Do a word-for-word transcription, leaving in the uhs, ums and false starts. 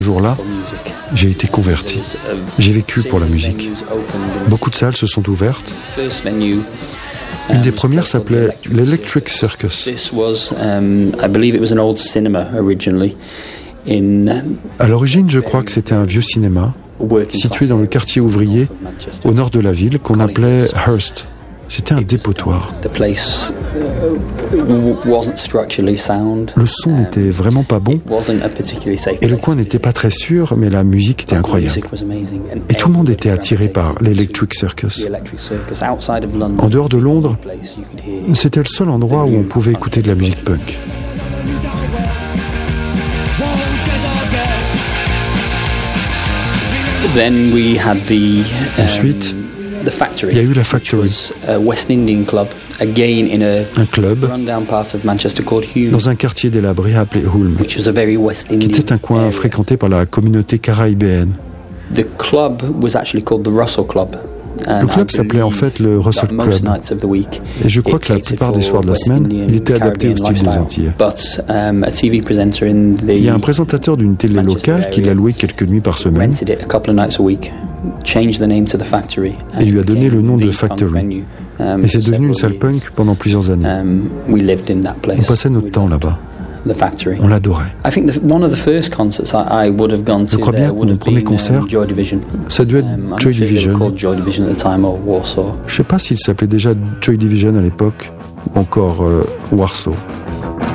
Ce jour-là, j'ai été converti. J'ai vécu pour la musique. Beaucoup de salles se sont ouvertes. Une des premières s'appelait l'Electric Circus. À l'origine, je crois que c'était un vieux cinéma situé dans le quartier ouvrier au nord de la ville qu'on appelait Hearst. C'était un dépotoir. Le son n'était vraiment pas bon et le coin n'était pas très sûr, mais la musique était incroyable. Et tout le monde était attiré par l'Electric Circus. En dehors de Londres, c'était le seul endroit où on pouvait écouter de la musique punk. Ensuite, il y a eu la Factory, un club dans un quartier délabré appelé Hulme, qui était un coin fréquenté par la communauté caribéenne. Le club s'appelait en fait le Russell Club, et je crois que la plupart des soirs de la semaine, il était adapté au style des Antillais. Il y a un présentateur d'une télé locale qui l'a loué quelques nuits par semaine et lui a donné le nom de Factory. Et c'est devenu une salle punk pendant plusieurs années. On passait notre temps là-bas. On l'adorait. Je crois bien que mon premier concert, ça a dû être Joy Division. Je ne sais pas s'il s'appelait déjà Joy Division à l'époque, ou encore euh, Warsaw.